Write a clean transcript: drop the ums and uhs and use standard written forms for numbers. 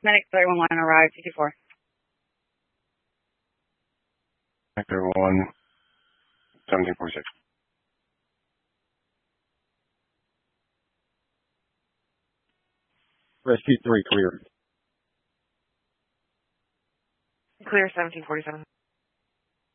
Medic 311 arrived, 54. Vector 1, 1746. Rescue 3, clear. Clear 1747.